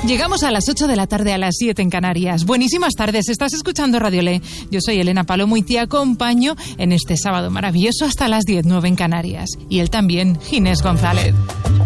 Llegamos a las 8 de la tarde, a las 7 en Canarias. Buenísimas tardes, estás escuchando Radio Le. Yo soy Elena Palomo y te acompaño en este sábado maravilloso hasta las 10, 9 en Canarias. Y él también, Ginés González.